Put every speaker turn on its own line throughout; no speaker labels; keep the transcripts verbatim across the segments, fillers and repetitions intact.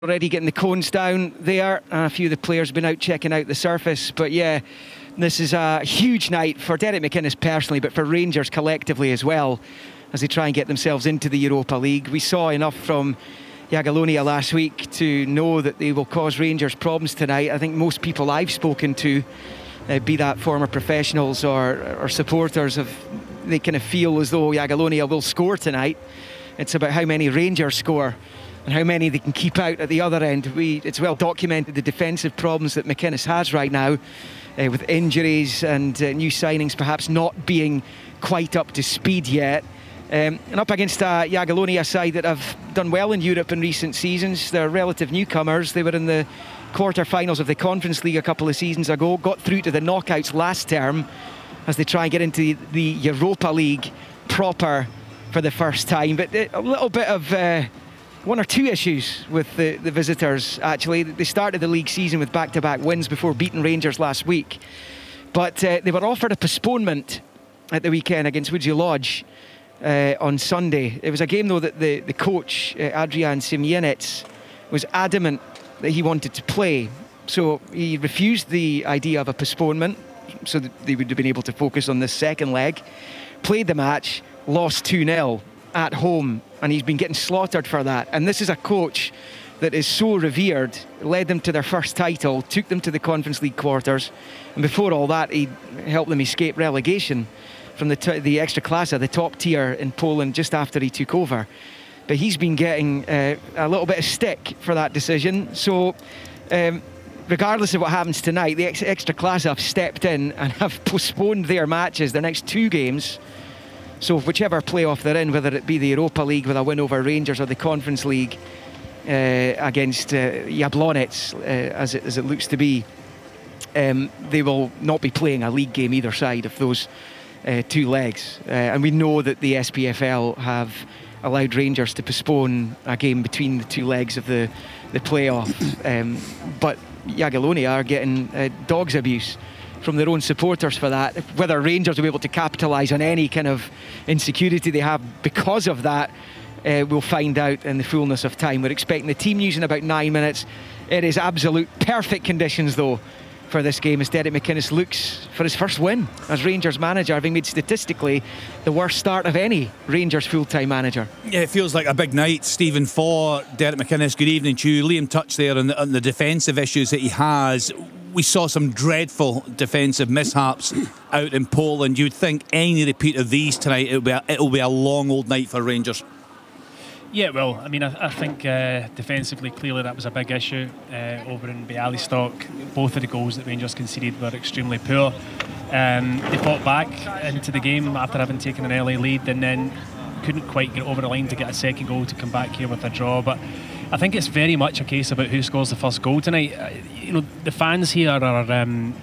Already getting the cones down there. A few of the players have been out checking out the surface. But yeah, this is a huge night for Derek McInnes personally, but for Rangers collectively as well, as they try and get themselves into the Europa League. We saw enough from Jagiellonia last week to know that they will cause Rangers problems tonight. I think most people I've spoken to, uh, be that former professionals or, or supporters, of they kind of feel as though Jagiellonia will score tonight. It's about how many Rangers score and how many they can keep out at the other end. We, it's well documented the defensive problems that McInnes has right now, uh, with injuries and uh, new signings perhaps not being quite up to speed yet. Um, and up against a Jagiellonia side that have done well in Europe in recent seasons. They're relative newcomers. They were in the quarter-finals of the Conference League a couple of seasons ago, got through to the knockouts last term as they try and get into the Europa League proper for the first time. But a little bit of uh, one or two issues with the, the visitors, actually. They started the league season with back-to-back wins before beating Rangers last week. But uh, they were offered a postponement at the weekend against Woodsy Lodge uh, on Sunday. It was a game, though, that the, the coach, uh, Adrian Siemienec, was adamant that he wanted to play. So he refused the idea of a postponement so that they would have been able to focus on this second leg. Played the match, lost two nil at home, and he's been getting slaughtered for that. And this is a coach that is so revered, led them to their first title, took them to the Conference League quarters, and before all that he helped them escape relegation from the t- the Ekstraklasa, the top tier in Poland, just after he took over. But he's been getting uh, a little bit of stick for that decision. So um, regardless of what happens tonight, the Ex- Ekstraklasa have stepped in and have postponed their matches, their next two games. So whichever playoff they're in, whether it be the Europa League with a win over Rangers or the Conference League uh, against uh, Jablonec, uh, as, it, as it looks to be, um, they will not be playing a league game either side of those uh, two legs. Uh, and we know that the S P F L have allowed Rangers to postpone a game between the two legs of the, the playoff. Um, but Jagiellonia are getting uh, dog's abuse from their own supporters for that. Whether Rangers will be able to capitalise on any kind of insecurity they have because of that, uh, we'll find out in the fullness of time. We're expecting the team news in about nine minutes. It is absolute perfect conditions, though, for this game as Derek McInnes looks for his first win as Rangers manager, having made statistically the worst start of any Rangers full-time manager.
Yeah, it feels like a big night, Stephen, for Derek McInnes. Good evening to you. Liam touched there on the, on the defensive issues that he has. We saw some dreadful defensive mishaps out in Poland. You'd think any repeat of these tonight, it'll be a, it'll be a long old night for Rangers.
Yeah, well, I mean, I, I think uh, defensively, clearly that was a big issue uh, over in Bialystok. Both of the goals that Rangers conceded were extremely poor. Um, they fought back into the game after having taken an early lead and then couldn't quite get over the line to get a second goal to come back here with a draw. But I think it's very much a case about who scores the first goal tonight. Uh, you know, the fans here are um,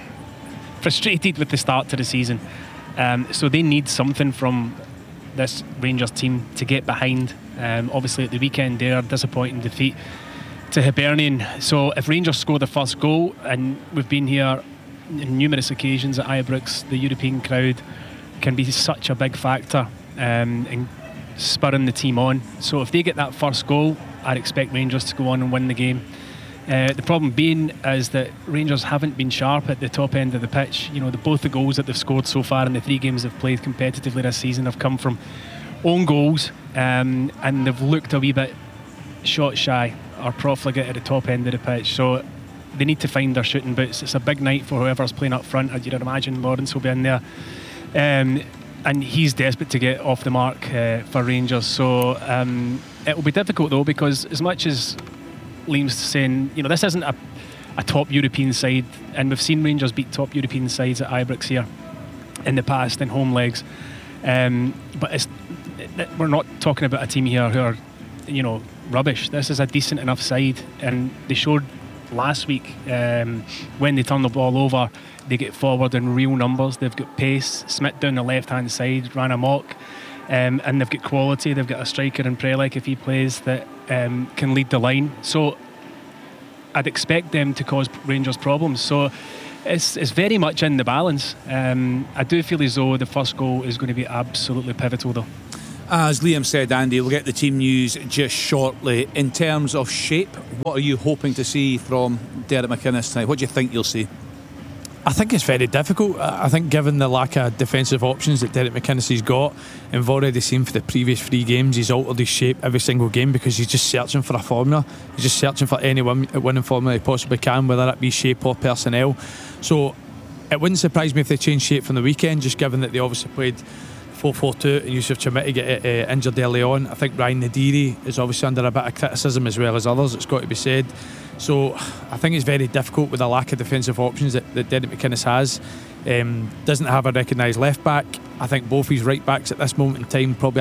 frustrated with the start to the season. Um, so they need something from this Rangers team to get behind. Um, obviously at the weekend there, disappointing defeat to Hibernian. So if Rangers score the first goal, and we've been here on numerous occasions at Ibrox, the European crowd can be such a big factor um, in spurring the team on. So if they get that first goal, I'd expect Rangers to go on and win the game. Uh, the problem being is that Rangers haven't been sharp at the top end of the pitch. You know, the, both the goals that they've scored so far in the three games they've played competitively this season have come from own goals, um, and they've looked a wee bit shot shy or profligate at the top end of the pitch. So they need to find their shooting boots. It's a big night for whoever's playing up front. As you'd imagine, Lawrence will be in there. Um, and he's desperate to get off the mark uh, for Rangers. So um, it will be difficult, though, because as much as Liam's saying, you know, this isn't a, a top European side, and we've seen Rangers beat top European sides at Ibrox here in the past in home legs. Um, but it's, we're not talking about a team here who are, you know, rubbish. This is a decent enough side, and they showed last week um, when they turn the ball over, they get forward in real numbers. They've got pace. Smith down the left hand side ran amok, um, and they've got quality. They've got a striker in Prelec, if he plays, that um, can lead the line. So I'd expect them to cause Rangers problems. So it's it's very much in the balance. um, I do feel as though the first goal is going to be absolutely pivotal, though.
As Liam said, Andy, we'll get the team news just shortly. In terms of shape, what are you hoping to see from Derek McInnes tonight? What do you think you'll see?
I think it's very difficult. I think given the lack of defensive options that Derek McInnes has got, and we've already seen for the previous three games, he's altered his shape every single game because he's just searching for a formula. He's just searching for any win- winning formula he possibly can, whether it be shape or personnel. So it wouldn't surprise me if they changed shape from the weekend, just given that they obviously played four four two and Yusuf Chamiti get uh, injured early on. I think Ryan Nadiri is obviously under a bit of criticism as well as others, it's got to be said. So I think it's very difficult with the lack of defensive options that, that Derek McInnes has. Um, doesn't have a recognised left back. I think both his right backs at this moment in time probably